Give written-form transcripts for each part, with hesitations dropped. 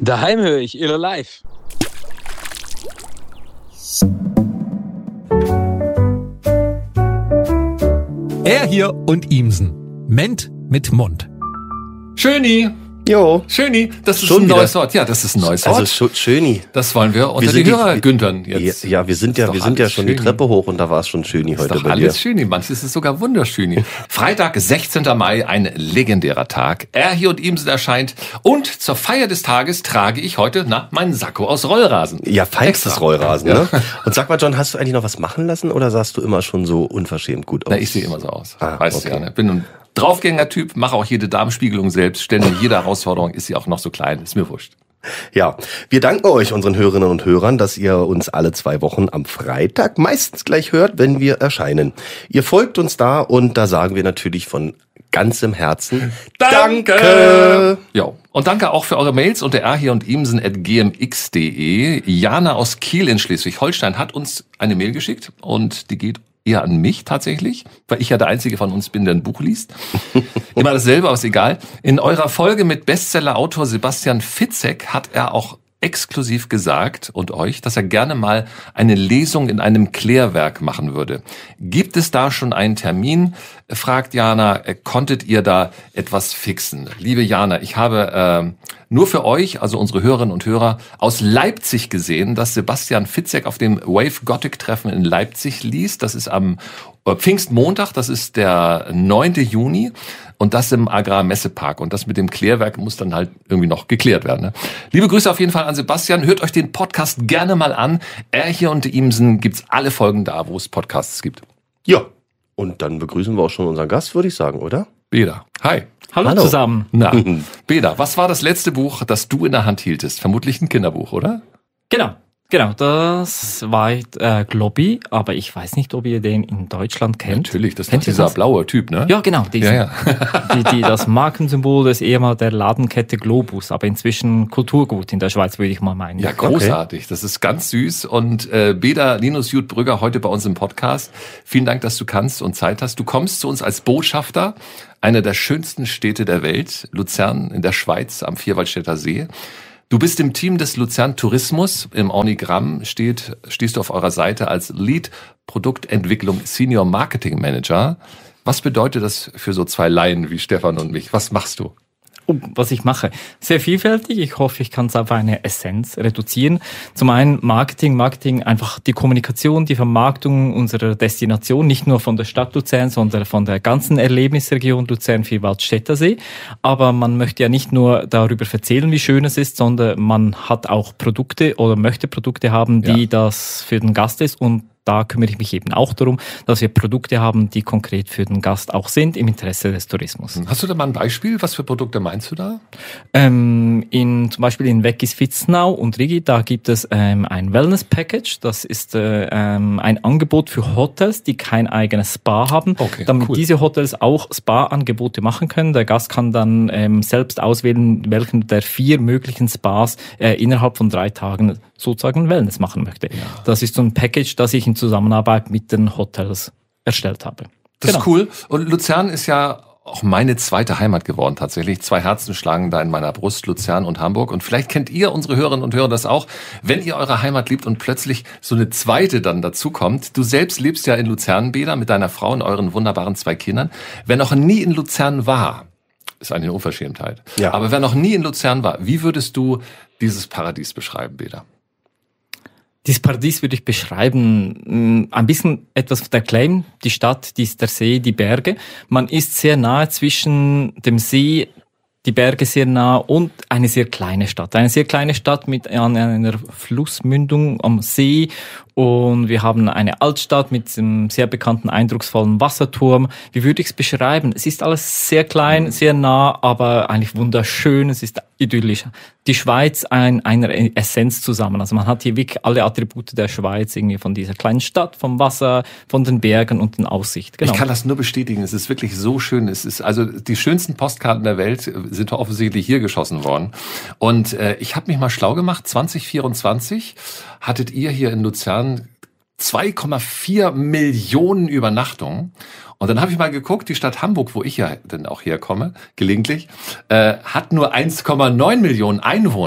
Daheim höre ich Elo Live. Er hier und Imsen. Ment mit Mund. Schöni. Jo. Schöni, das ist Schon ein wieder? neues Wort. Ja, das ist ein neues Wort. Also Schöni. Das wollen wir unter sind die Hörer güntern jetzt. Ja, wir sind ja schon Schöni. die Treppe hoch und da war es schon Schöni Ist heute doch bei dir. alles Schöni. Manches ist es sogar wunderschöni. Freitag, 16. Mai, ein legendärer Tag. Er hier und Imsen erscheint. Und zur Feier des Tages trage ich heute, meinen Sakko aus Rollrasen. Ja, feinstes Extra. Rollrasen, Ja. ne? Und sag mal, John, hast du eigentlich noch was machen lassen oder sahst du immer schon so unverschämt gut aus? Na, ich sehe immer so aus. Ah, Weißt du okay. ja, ne? Bin ein Draufgänger-Typ, mache auch jede Darmspiegelung selbst, stelle mir jede Herausforderung, ist sie auch noch so klein, ist mir wurscht. Ja, wir danken euch, unseren Hörerinnen und Hörern, dass ihr uns alle 2 Wochen am Freitag meistens gleich hört, wenn wir erscheinen. Ihr folgt uns da und da sagen wir natürlich von ganzem Herzen Danke! Ja, und danke auch für eure Mails unter rhier und imsen@gmx.de. Jana aus Kiel in Schleswig-Holstein hat uns eine Mail geschickt und die geht eher an mich tatsächlich, weil ich ja der Einzige von uns bin, der ein Buch liest. Immer dasselbe, aber ist egal. In eurer Folge mit Bestseller-Autor Sebastian Fitzek hat er auch exklusiv gesagt und euch, dass er gerne mal eine Lesung in einem Klärwerk machen würde. Gibt es da schon einen Termin? Fragt Jana, konntet ihr da etwas fixen? Liebe Jana, ich habe nur für euch, also unsere Hörerinnen und Hörer, aus Leipzig gesehen, dass Sebastian Fitzek auf dem Wave Gothic Treffen in Leipzig liest. Das ist am Pfingstmontag, das ist der 9. Juni und das im Agrarmessepark. Und das mit dem Klärwerk muss dann halt irgendwie noch geklärt werden. Ne? Liebe Grüße auf jeden Fall an Sebastian. Hört euch den Podcast gerne mal an. Er hier und Imsen gibt's alle Folgen da, wo es Podcasts gibt. Ja, und dann begrüßen wir auch schon unseren Gast, würde ich sagen, oder? Beda, hi. Hallo zusammen. Na, Beda, was war das letzte Buch, das du in der Hand hieltest? Vermutlich ein Kinderbuch, oder? Genau, das war Globby, aber ich weiß nicht, ob ihr den in Deutschland kennt. Natürlich, das Kennt ist ihr dieser das? blaue Typ, ne? Ja, genau, Ja. das Markensymbol des ehemals der Ladenkette Globus, aber inzwischen Kulturgut in der Schweiz, würde ich mal meinen. Ja, großartig. Das ist ganz süß. Und Beda Linus Jud-Brügger heute bei uns im Podcast. Vielen Dank, dass du kannst und Zeit hast. Du kommst zu uns als Botschafter einer der schönsten Städte der Welt, Luzern in der Schweiz am Vierwaldstätter See. Du bist im Team des Luzern Tourismus. Im Organigramm stehst du auf eurer Seite als Lead Produktentwicklung Senior Marketing Manager. Was bedeutet das für so 2 Laien wie Stefan und mich? Was machst du? Was ich mache. Sehr vielfältig. Ich hoffe, ich kann es auf eine Essenz reduzieren. Zum einen Marketing, einfach die Kommunikation, die Vermarktung unserer Destination, nicht nur von der Stadt Luzern, sondern von der ganzen Erlebnisregion Luzern-Vierwaldstätter See. Aber man möchte ja nicht nur darüber erzählen, wie schön es ist, sondern man hat auch Produkte oder möchte Produkte haben, die das für den Gast ist, und da kümmere ich mich eben auch darum, dass wir Produkte haben, die konkret für den Gast auch sind, im Interesse des Tourismus. Hast du da mal ein Beispiel? Was für Produkte meinst du da? Zum Beispiel in Weggis Vitznau und Rigi, da gibt es ein Wellness-Package. Das ist ein Angebot für Hotels, die kein eigenes Spa haben, Okay, damit cool. diese Hotels auch Spa-Angebote machen können. Der Gast kann dann selbst auswählen, welchen der 4 möglichen Spas innerhalb von 3 Tagen sozusagen Wellness machen möchte. Ja. Das ist so ein Package, das ich in Zusammenarbeit mit den Hotels erstellt habe. Das ist cool. Und Luzern ist ja auch meine zweite Heimat geworden tatsächlich. 2 Herzen schlagen da in meiner Brust, Luzern und Hamburg. Und vielleicht kennt ihr, unsere Hörerinnen und Hörer, das auch, wenn ihr eure Heimat liebt und plötzlich so eine zweite dann dazukommt. Du selbst lebst ja in Luzern, Beda, mit deiner Frau und euren wunderbaren 2 Kindern. Wer noch nie in Luzern war, ist eine Unverschämtheit. Ja. Aber wer noch nie in Luzern war, wie würdest du dieses Paradies beschreiben, Beda? Dieses Paradies würde ich beschreiben, ein bisschen etwas der Claim, die Stadt, die ist der See, die Berge. Man ist sehr nahe zwischen dem See, die Berge sehr nah und eine sehr kleine Stadt. Eine sehr kleine Stadt mit einer Flussmündung am See. Und wir haben eine Altstadt mit einem sehr bekannten, eindrucksvollen Wasserturm. Wie würde ich es beschreiben? Es ist alles sehr klein, sehr nah, aber eigentlich wunderschön. Es ist idyllisch. Die Schweiz einer Essenz zusammen. Also man hat hier wirklich alle Attribute der Schweiz, irgendwie von dieser kleinen Stadt, vom Wasser, von den Bergen und den Aussicht. Genau. Ich kann das nur bestätigen. Es ist wirklich so schön. Es ist also die schönsten Postkarten der Welt sind offensichtlich hier geschossen worden. Und ich habe mich mal schlau gemacht. 2024 hattet ihr hier in Luzern 2,4 Millionen Übernachtungen. Und dann habe ich mal geguckt, die Stadt Hamburg, wo ich ja dann auch herkomme, gelegentlich, hat nur 1,9 Millionen Einwohner.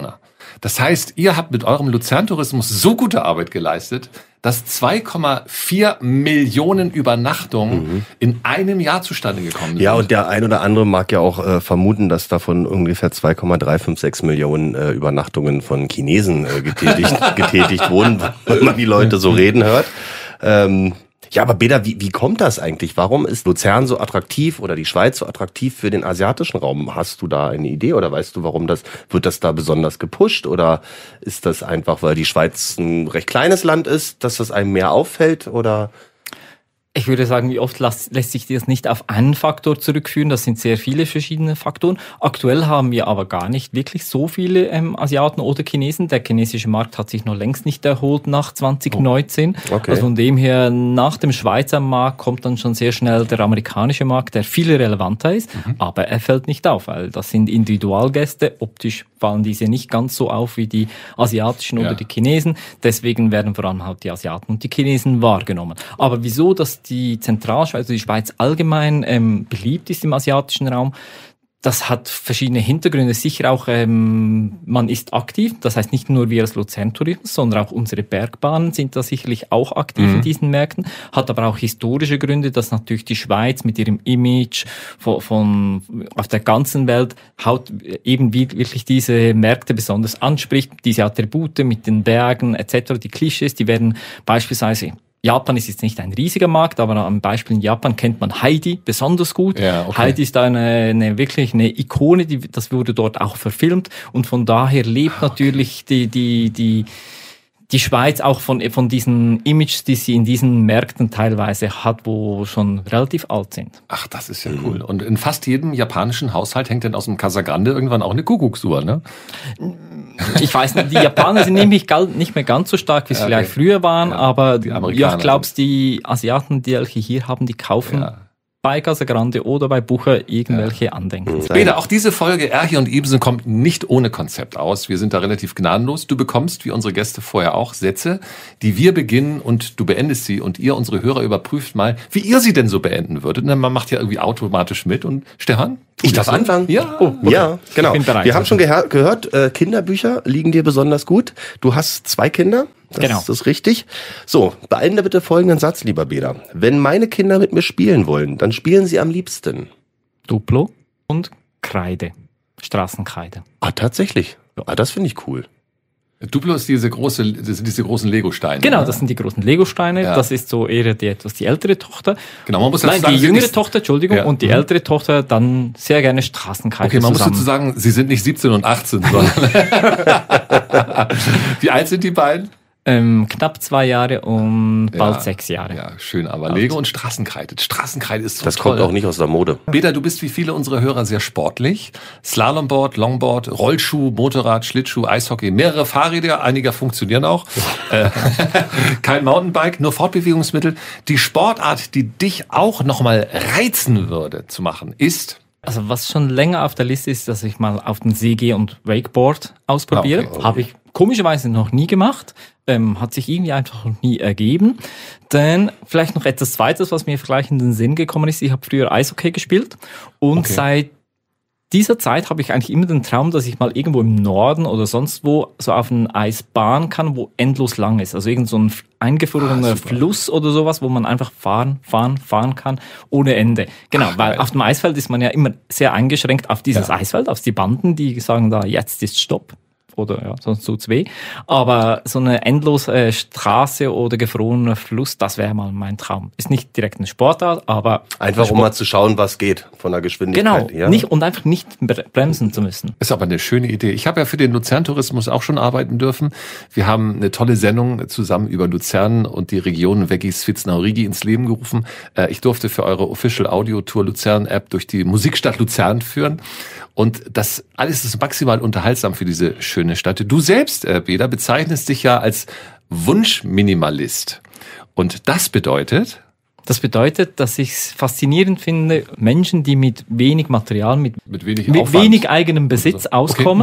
Das heißt, ihr habt mit eurem Luzern-Tourismus so gute Arbeit geleistet, dass 2,4 Millionen Übernachtungen in einem Jahr zustande gekommen sind. Ja, und der ein oder andere mag ja auch vermuten, dass davon ungefähr 2,356 Millionen Übernachtungen von Chinesen getätigt wurden, wenn man die Leute so reden hört. Ja, aber Beda, wie kommt das eigentlich? Warum ist Luzern so attraktiv oder die Schweiz so attraktiv für den asiatischen Raum? Hast du da eine Idee oder weißt du, wird das da besonders gepusht? Oder ist das einfach, weil die Schweiz ein recht kleines Land ist, dass das einem mehr auffällt? Oder? Ich würde sagen, wie oft lässt sich das nicht auf einen Faktor zurückführen. Das sind sehr viele verschiedene Faktoren. Aktuell haben wir aber gar nicht wirklich so viele Asiaten oder Chinesen. Der chinesische Markt hat sich noch längst nicht erholt nach 2019. Okay. Also von dem her, nach dem Schweizer Markt kommt dann schon sehr schnell der amerikanische Markt, der viel relevanter ist. Aber er fällt nicht auf, weil das sind Individualgäste. Optisch fallen diese nicht ganz so auf wie die asiatischen oder die Chinesen. Deswegen werden vor allem halt die Asiaten und die Chinesen wahrgenommen. Aber wieso, dass die Zentralschweiz, also die Schweiz allgemein beliebt ist im asiatischen Raum, das hat verschiedene Hintergründe. Sicher auch, man ist aktiv. Das heißt nicht nur wir als Luzern Tourismus, sondern auch unsere Bergbahnen sind da sicherlich auch aktiv in diesen Märkten. Hat aber auch historische Gründe, dass natürlich die Schweiz mit ihrem Image von auf der ganzen Welt eben wirklich diese Märkte besonders anspricht. Diese Attribute mit den Bergen etc., die Klischees, die werden beispielsweise Japan ist jetzt nicht ein riesiger Markt, aber am Beispiel in Japan kennt man Heidi besonders gut. Ja, okay. Heidi ist wirklich eine Ikone, das wurde dort auch verfilmt und von daher lebt natürlich die Schweiz auch von diesen Images, die sie in diesen Märkten teilweise hat, wo schon relativ alt sind. Ach, das ist ja cool. Und in fast jedem japanischen Haushalt hängt dann aus dem Casagrande irgendwann auch eine Kuckucksuhr, ne? Ich weiß nicht, die Japaner sind nämlich nicht mehr ganz so stark, wie es vielleicht früher waren, aber ich glaube, die Asiaten, die welche hier haben, die kaufen bei Casagrande oder bei Bucher irgendwelche Andenken. Beda, auch diese Folge Erchi und Ibsen kommt nicht ohne Konzept aus. Wir sind da relativ gnadenlos. Du bekommst, wie unsere Gäste vorher auch, Sätze, die wir beginnen und du beendest sie und ihr, unsere Hörer, überprüft mal, wie ihr sie denn so beenden würdet. Und man macht ja irgendwie automatisch mit. Und Stefan? Ich darf anfangen? Ja. Oh, okay. Ja, genau. Wir haben schon gehört, Kinderbücher liegen dir besonders gut. Du hast 2 Kinder. Das ist richtig. So, beende bitte folgenden Satz, lieber Beda. Wenn meine Kinder mit mir spielen wollen, dann spielen sie am liebsten Duplo und Kreide. Straßenkreide. Ah, tatsächlich? Ah, das finde ich cool. Duplo ist diese großen Lego-Steine. Genau, das sind die großen Lego-Steine. Ja. Das ist so eher die ältere Tochter. Genau, man muss dazu sagen, die jüngere Tochter, Entschuldigung, und die ältere Tochter dann sehr gerne Straßenkreide. Okay, man muss dazu sagen, sie sind nicht 17 und 18, sondern wie alt sind die beiden? Knapp 2 Jahre und bald 6 Jahre. Ja, schön, aber Lego und Straßenkreide. Straßenkreide ist so das toll. Kommt auch nicht aus der Mode. Beda, du bist wie viele unserer Hörer sehr sportlich. Slalomboard, Longboard, Rollschuh, Motorrad, Schlittschuh, Eishockey, mehrere Fahrräder, einige funktionieren auch. Kein Mountainbike, nur Fortbewegungsmittel. Die Sportart, die dich auch nochmal reizen würde zu machen, ist... Also was schon länger auf der Liste ist, dass ich mal auf den See gehe und Wakeboard ausprobiere. Okay. Habe ich komischerweise noch nie gemacht. Hat sich irgendwie einfach noch nie ergeben. Dann vielleicht noch etwas Zweites, was mir vielleicht in den Sinn gekommen ist. Ich habe früher Eishockey gespielt und seit dieser Zeit habe ich eigentlich immer den Traum, dass ich mal irgendwo im Norden oder sonst wo so auf eine Eisbahn kann, wo endlos lang ist. Also irgend so ein eingefrorener Fluss oder sowas, wo man einfach fahren kann ohne Ende. Genau, weil auf dem Eisfeld ist man ja immer sehr eingeschränkt auf dieses Eisfeld, auf die Banden, die sagen da, jetzt ist Stopp. Oder sonst tut's weh. Aber so eine endlose Straße oder gefrorener Fluss, das wäre mal mein Traum. Ist nicht direkt eine Sportart, aber... Einfach um mal zu schauen, was geht von der Geschwindigkeit. Genau, und einfach nicht bremsen zu müssen. Ist aber eine schöne Idee. Ich habe ja für den Luzern-Tourismus auch schon arbeiten dürfen. Wir haben eine tolle Sendung zusammen über Luzern und die Region Veggies-Vitznau-Rigi ins Leben gerufen. Ich durfte für eure Official Audio Tour Luzern-App durch die Musikstadt Luzern führen. Und das alles ist maximal unterhaltsam für diese schöne Stadt. Du selbst, Beda, bezeichnest dich ja als Wunschminimalist. Und das bedeutet? Das bedeutet, dass ich es faszinierend finde, Menschen, die mit wenig Material, mit wenig eigenem Besitz auskommen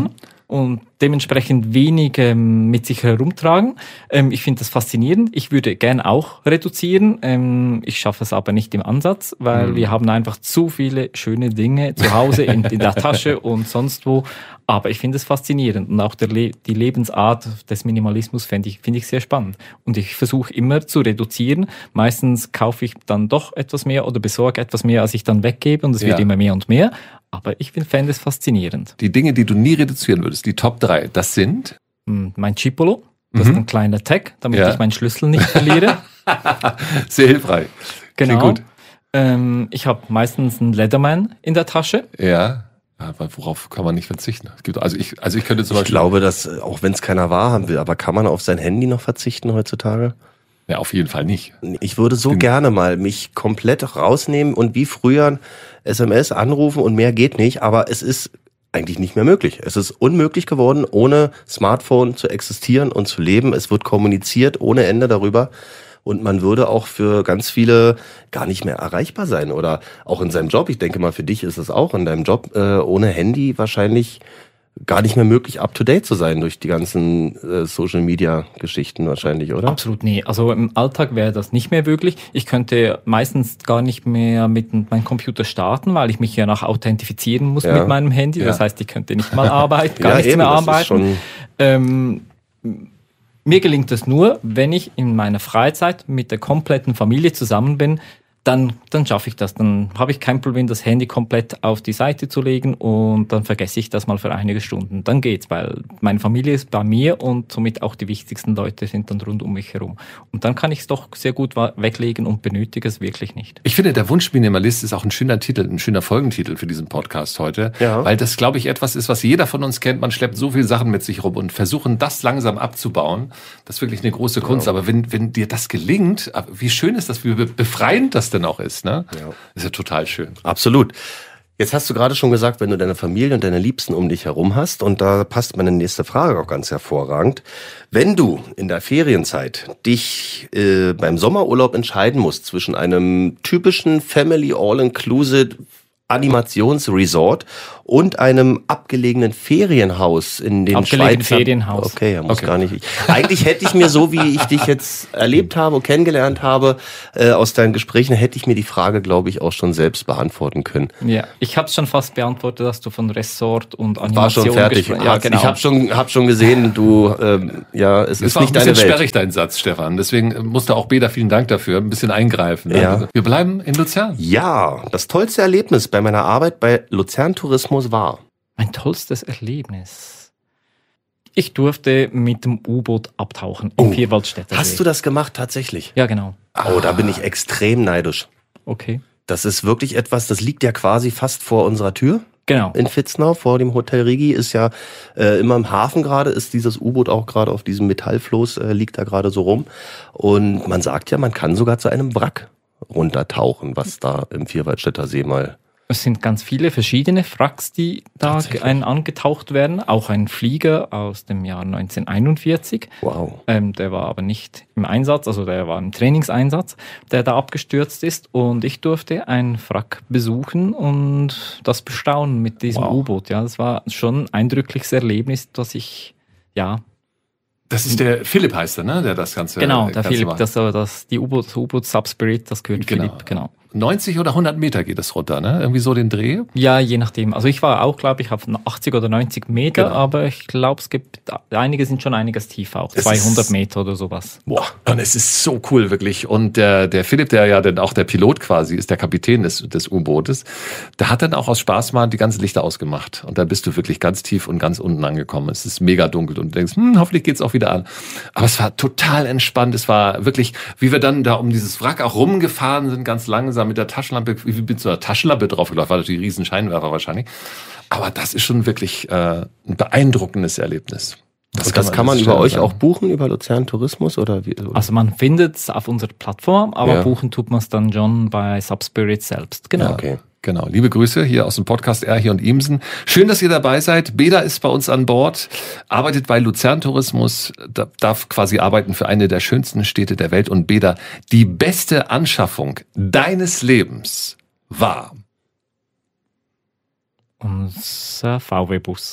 und dementsprechend wenig mit sich herumtragen. Ich finde das faszinierend. Ich würde gern auch reduzieren. Ich schaffe es aber nicht im Ansatz, weil wir haben einfach zu viele schöne Dinge zu Hause in der Tasche und sonst wo. Aber ich finde es faszinierend und auch die Lebensart des Minimalismus finde ich sehr spannend. Und ich versuche immer zu reduzieren. Meistens kaufe ich dann doch etwas mehr oder besorge etwas mehr, als ich dann weggebe und es wird immer mehr und mehr. Aber ich fände es faszinierend. Die Dinge, die du nie reduzieren würdest, die Top 3, das sind? Mein Chipolo, das ist ein kleiner Tag, damit ich meinen Schlüssel nicht verliere. Sehr hilfreich. Genau. Gut. Ich habe meistens einen Leatherman in der Tasche. Ja. Aber worauf kann man nicht verzichten? Es gibt, also ich könnte zum Beispiel. Ich glaube, dass, auch wenn es keiner wahrhaben will, aber kann man auf sein Handy noch verzichten heutzutage? Ja, auf jeden Fall nicht. Ich würde so gerne mal mich komplett rausnehmen und wie früher SMS anrufen und mehr geht nicht, aber es ist eigentlich nicht mehr möglich. Es ist unmöglich geworden, ohne Smartphone zu existieren und zu leben. Es wird kommuniziert ohne Ende darüber. Und man würde auch für ganz viele gar nicht mehr erreichbar sein. Oder auch in seinem Job. Ich denke mal, für dich ist es auch in deinem Job ohne Handy wahrscheinlich gar nicht mehr möglich, up-to-date zu sein durch die ganzen Social-Media-Geschichten wahrscheinlich, oder? Absolut nie. Also im Alltag wäre das nicht mehr möglich. Ich könnte meistens gar nicht mehr mit meinem Computer starten, weil ich mich ja noch authentifizieren muss mit meinem Handy. Das heißt, ich könnte nicht mal arbeiten, gar nichts mehr arbeiten. Mir gelingt es nur, wenn ich in meiner Freizeit mit der kompletten Familie zusammen bin, dann schaffe ich das. Dann habe ich kein Problem, das Handy komplett auf die Seite zu legen und dann vergesse ich das mal für einige Stunden. Dann geht's, weil meine Familie ist bei mir und somit auch die wichtigsten Leute sind dann rund um mich herum. Und dann kann ich es doch sehr gut weglegen und benötige es wirklich nicht. Ich finde, der Wunschminimalist ist auch ein schöner Titel, ein schöner Folgentitel für diesen Podcast heute. Ja. Weil das, glaube ich, etwas ist, was jeder von uns kennt. Man schleppt so viele Sachen mit sich rum und versuchen, das langsam abzubauen. Das ist wirklich eine große Kunst. Aber wenn dir das gelingt, wie schön ist das, wie befreiend das denn auch ist, ne? Ja. Ist ja total schön. Absolut. Jetzt hast du gerade schon gesagt, wenn du deine Familie und deine Liebsten um dich herum hast, und da passt meine nächste Frage auch ganz hervorragend. Wenn du in der Ferienzeit dich beim Sommerurlaub entscheiden musst zwischen einem typischen Family All-Inclusive Animationsresort und einem abgelegenen Ferienhaus in den Schweizer... Ferienhaus. Okay, ja, muss gar nicht. Eigentlich hätte ich mir, so wie ich dich jetzt erlebt habe und kennengelernt habe, aus deinen Gesprächen, hätte ich mir die Frage, glaube ich, auch schon selbst beantworten können. Ja, ich habe es schon fast beantwortet, dass du von Resort und Animation... War schon fertig. Ja, genau. Ich hab schon gesehen, du, es ist nicht deine Welt. Es war ein bisschen sperrig, dein Satz, Stefan. Deswegen musste auch Beda, vielen Dank dafür, ein bisschen eingreifen. Ne? Ja. Wir bleiben in Luzern. Ja, das tollste Erlebnis bei meiner Arbeit bei Luzern Tourismus war? Mein tollstes Erlebnis. Ich durfte mit dem U-Boot abtauchen im Vierwaldstätter See. Hast du das gemacht tatsächlich? Ja, genau. Oh, da bin ich extrem neidisch. Okay. Das ist wirklich etwas, das liegt ja quasi fast vor unserer Tür. Genau. In Vitznau, vor dem Hotel Rigi, ist ja immer im Hafen gerade, ist dieses U-Boot auch gerade auf diesem Metallfloß, liegt da gerade so rum. Und man sagt ja, man kann sogar zu einem Wrack runtertauchen, was da im Vierwaldstätter See mal... Es sind ganz viele verschiedene Wracks, die da angetaucht werden. Auch ein Flieger aus dem Jahr 1941. Wow. Der war aber nicht im Einsatz, also der war im Trainingseinsatz, der da abgestürzt ist. Und ich durfte ein Wrack besuchen und das bestaunen mit diesem U-Boot. Ja, das war schon ein eindrückliches Erlebnis, dass ich, Das ist der Philipp heißt er, ne? Der das Ganze. Genau, der Philipp, die U-Boot Subspirit, das gehört Philipp, genau. 90 oder 100 Meter geht es runter, ne? Irgendwie so den Dreh? Ja, je nachdem. Also ich war auch, glaube ich, auf 80 oder 90 Meter, aber ich glaube, es gibt, einige sind schon einiges tiefer, auch 200 Meter oder sowas. Boah, und es ist so cool, wirklich. Und der Philipp, der ja dann auch der Pilot quasi ist, der Kapitän des U-Bootes, der hat dann auch aus Spaß mal die ganzen Lichter ausgemacht. Und dann bist du wirklich ganz tief und ganz unten angekommen. Es ist mega dunkel und du denkst, hoffentlich geht's auch wieder an. Aber es war total entspannt. Es war wirklich, wie wir dann da um dieses Wrack auch rumgefahren sind, ganz langsam mit der Taschenlampe, wie mit so einer Taschenlampe draufgelaufen, war natürlich ein riesen Scheinwerfer wahrscheinlich. Aber das ist schon wirklich ein beeindruckendes Erlebnis. Das kann man über euch auch buchen, über Luzern Tourismus oder wie? Oder? Also man findet es auf unserer Plattform, aber buchen tut man es dann schon bei Subspirit selbst. Genau. Ja, okay. Genau. Liebe Grüße hier aus dem Podcast Erhi und Imsen. Schön, dass ihr dabei seid. Beda ist bei uns an Bord, arbeitet bei Luzern Tourismus, darf quasi arbeiten für eine der schönsten Städte der Welt. Und Beda, die beste Anschaffung deines Lebens war? Unser VW-Bus.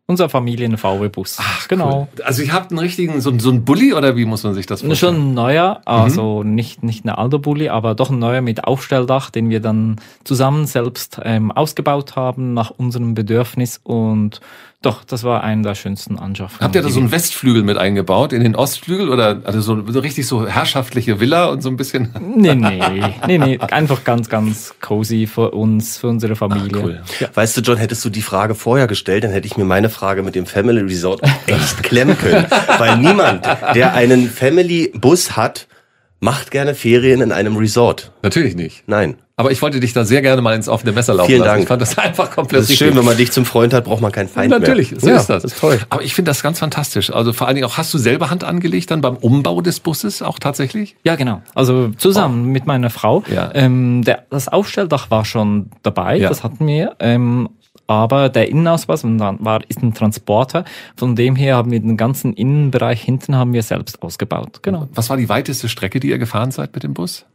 Unser Familien-VW-Bus. Ach, genau. Cool. Also ihr habt einen richtigen, so ein Bulli oder wie muss man sich das vorstellen? Schon ein neuer, also nicht ein alter Bulli, aber doch ein neuer mit Aufstelldach, den wir dann zusammen selbst ausgebaut haben nach unserem Bedürfnis und doch, das war einer der schönsten Anschaffungen. Habt ihr da so einen Westflügel mit eingebaut in den Ostflügel oder also so richtig so herrschaftliche Villa und so ein bisschen? Nee, einfach ganz, ganz cozy für uns, für unsere Familie. Ach, cool. Ja. Weißt du, John, hättest du die Frage vorher gestellt, dann hätte ich mir meine Frage mit dem Family Resort auch echt klemmen können. Weil niemand, der einen Family-Bus hat, macht gerne Ferien in einem Resort. Natürlich nicht. Nein. Aber ich wollte dich da sehr gerne mal ins offene Messer laufen Vielen lassen. Dank. Ich fand das einfach komplett Das ist schön, wenn man dich zum Freund hat, braucht man keinen Feind Natürlich, mehr. so ist das. Das ist toll. Aber ich finde das ganz fantastisch. Also vor allen Dingen auch, hast du selber Hand angelegt dann beim Umbau des Busses auch tatsächlich? Ja, genau. Also zusammen mit meiner Frau. Ja. Das Aufstelldach war schon dabei, Ja. das hatten wir. Aber der Innenausbau ist ein Transporter. Von dem her haben wir den ganzen Innenbereich hinten haben wir selbst ausgebaut. Genau. Was war die weiteste Strecke, die ihr gefahren seid mit dem Bus?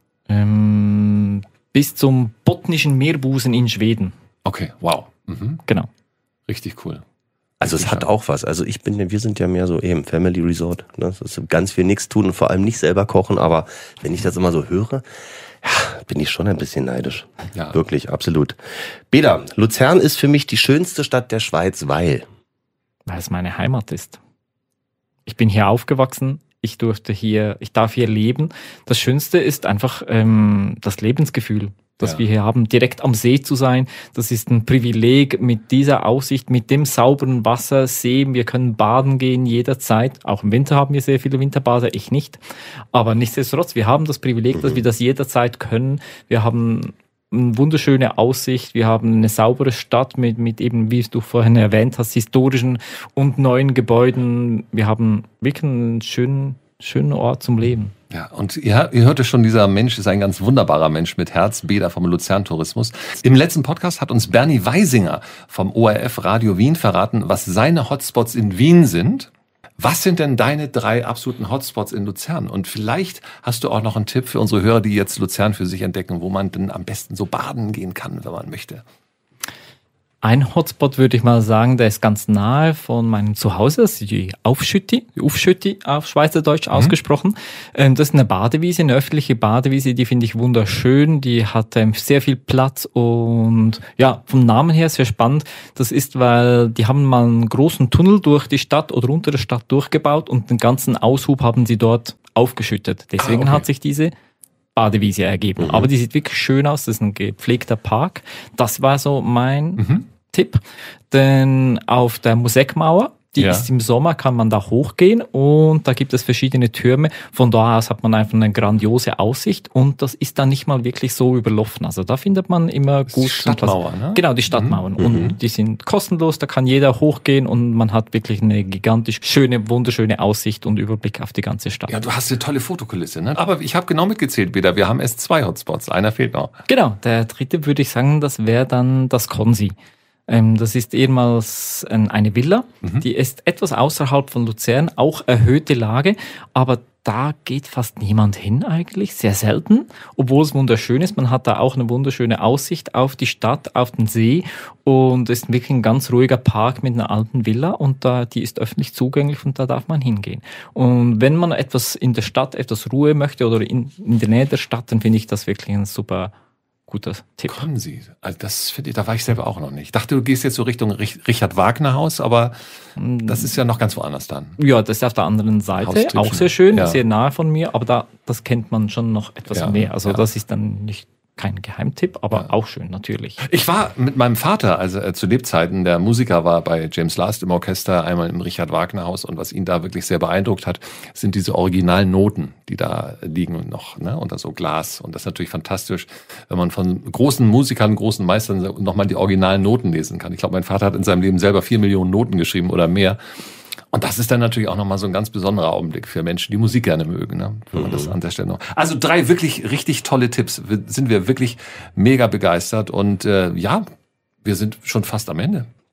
Bis zum Botnischen Meerbusen in Schweden. Okay, wow. Mhm. Genau. Richtig cool. Also es hat auch was. Also wir sind ja mehr so eben Family Resort. Ne? Das ist ganz viel nichts tun und vor allem nicht selber kochen. Aber wenn ich das immer so höre, ja, bin ich schon ein bisschen neidisch. Ja. Wirklich, absolut. Beda, Luzern ist für mich die schönste Stadt der Schweiz, weil es meine Heimat ist. Ich bin hier aufgewachsen. Ich darf hier leben. Das Schönste ist einfach das Lebensgefühl, das wir hier haben, direkt am See zu sein. Das ist ein Privileg mit dieser Aussicht, mit dem sauberen Wasser, See. Wir können baden gehen jederzeit. Auch im Winter haben wir sehr viele Winterbader, ich nicht. Aber nichtsdestotrotz, wir haben das Privileg, dass wir das jederzeit können. Wir haben eine wunderschöne Aussicht, wir haben eine saubere Stadt mit eben, wie du vorhin erwähnt hast, historischen und neuen Gebäuden. Wir haben wirklich einen schönen Ort zum Leben. Ja, und ihr hörte schon, dieser Mensch ist ein ganz wunderbarer Mensch mit Herz, Beda vom Luzern Tourismus. Im letzten Podcast hat uns Bernie Weisinger vom ORF Radio Wien verraten, was seine Hotspots in Wien sind. Was sind denn deine 3 absoluten Hotspots in Luzern? Und vielleicht hast du auch noch einen Tipp für unsere Hörer, die jetzt Luzern für sich entdecken, wo man denn am besten so baden gehen kann, wenn man möchte. Ein Hotspot würde ich mal sagen, der ist ganz nahe von meinem Zuhause, das ist die Aufschütti auf Schweizerdeutsch ausgesprochen. Das ist eine Badewiese, eine öffentliche Badewiese, die finde ich wunderschön, die hat sehr viel Platz und ja, vom Namen her sehr spannend. Das ist, weil die haben mal einen großen Tunnel durch die Stadt oder unter der Stadt durchgebaut und den ganzen Aushub haben sie dort aufgeschüttet. Deswegen hat sich diese Badewiese ergeben. Aber die sieht wirklich schön aus. Das ist ein gepflegter Park. Das war so mein Tipp. Denn auf der Musikmauer, die ist im Sommer, kann man da hochgehen und da gibt es verschiedene Türme. Von da aus hat man einfach eine grandiose Aussicht und das ist dann nicht mal wirklich so überlaufen. Also da findet man immer gut. Die Stadtmauer, ne? Genau, die Stadtmauern. Und die sind kostenlos, da kann jeder hochgehen und man hat wirklich eine gigantisch schöne, wunderschöne Aussicht und Überblick auf die ganze Stadt. Ja, du hast eine tolle Fotokulisse, ne? Aber ich habe genau mitgezählt, Beda. Wir haben erst 2 Hotspots. Einer fehlt noch. Genau, der dritte würde ich sagen, das wäre dann das Konsi. Das ist ehemals eine Villa, die ist etwas außerhalb von Luzern, auch erhöhte Lage, aber da geht fast niemand hin eigentlich, sehr selten, obwohl es wunderschön ist. Man hat da auch eine wunderschöne Aussicht auf die Stadt, auf den See und es ist wirklich ein ganz ruhiger Park mit einer alten Villa und die ist öffentlich zugänglich und da darf man hingehen. Und wenn man etwas in der Stadt, etwas Ruhe möchte oder in der Nähe der Stadt, dann finde ich das wirklich ein super guter Tipp. Konsi. Also das finde ich, da war ich selber auch noch nicht. Ich dachte, du gehst jetzt so Richtung Richard Wagner Haus, aber das ist ja noch ganz woanders dann. Ja, das ist auf der anderen Seite, Haustübchen. auch sehr schön, Ja. sehr nahe von mir, aber das kennt man schon noch etwas Ja, mehr. Also ja. das ist dann nicht kein Geheimtipp, aber auch schön, natürlich. Ich war mit meinem Vater, also zu Lebzeiten, der Musiker war bei James Last im Orchester, einmal im Richard Wagner Haus und was ihn da wirklich sehr beeindruckt hat, sind diese originalen Noten, die da liegen noch, ne, unter so Glas. Und das ist natürlich fantastisch, wenn man von großen Musikern, großen Meistern nochmal die originalen Noten lesen kann. Ich glaube, mein Vater hat in seinem Leben selber 4 Millionen Noten geschrieben oder mehr. Und das ist dann natürlich auch nochmal so ein ganz besonderer Augenblick für Menschen, die Musik gerne mögen, ne? Wenn man das an der Stelle noch. Also 3 wirklich richtig tolle Tipps. Sind wir wirklich mega begeistert. Und ja, wir sind schon fast am Ende.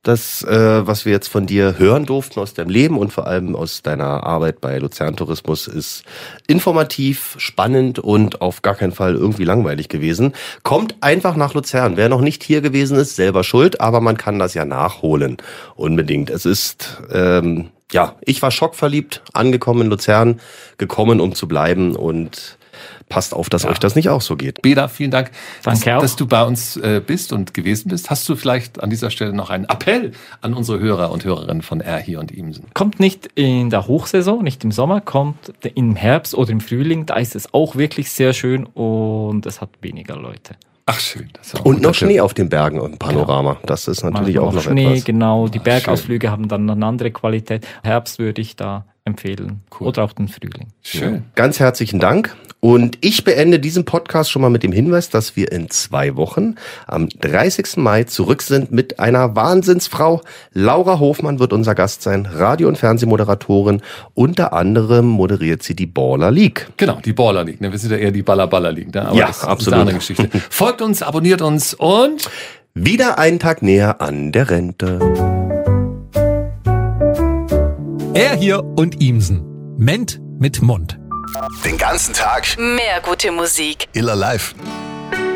Das, was wir jetzt von dir hören durften aus deinem Leben und vor allem aus deiner Arbeit bei Luzern Tourismus, ist informativ, spannend und auf gar keinen Fall irgendwie langweilig gewesen. Kommt einfach nach Luzern. Wer noch nicht hier gewesen ist, selber schuld, aber man kann das ja nachholen. Unbedingt. Es ist, ich war schockverliebt, angekommen in Luzern, gekommen, um zu bleiben und passt auf, dass euch das nicht auch so geht. Beda, vielen Dank, Danke dass du bei uns bist und gewesen bist. Hast du vielleicht an dieser Stelle noch einen Appell an unsere Hörer und Hörerinnen von R hier und Imsen? Kommt nicht in der Hochsaison, nicht im Sommer, kommt im Herbst oder im Frühling. Da ist es auch wirklich sehr schön und es hat weniger Leute. Ach schön. Das ist auch Und noch Schnee auf den Bergen und Panorama. Genau. Das ist natürlich Manchmal auch noch Schnee, etwas. genau. Die Bergausflüge haben dann eine andere Qualität. Herbst würde ich da empfehlen. Cool. Oder auch den Frühling. schön. Ganz herzlichen Dank. Und ich beende diesen Podcast schon mal mit dem Hinweis, dass wir in 2 Wochen am 30. Mai zurück sind mit einer Wahnsinnsfrau. Laura Hofmann wird unser Gast sein, Radio- und Fernsehmoderatorin. Unter anderem moderiert sie die Baller League. Genau, die Baller League. Ne? Wir sind ja eher die Baller League. Ne? Aber Ja, das ist absolut. eine andere Geschichte. Folgt uns, abonniert uns und Wieder einen Tag näher an der Rente. Er hier und Imsen. Ment mit Mund. Den ganzen Tag Mehr gute Musik. Iller Live.